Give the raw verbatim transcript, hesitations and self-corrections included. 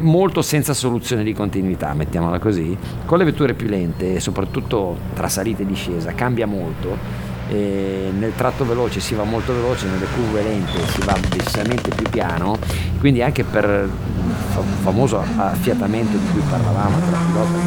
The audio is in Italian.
molto senza soluzione di continuità, mettiamola così. Con le vetture più lente, soprattutto tra salita e discesa, cambia molto. E nel tratto veloce si va molto veloce, nelle curve lente si va decisamente più piano, quindi anche per il famoso affiatamento di cui parlavamo tra pilota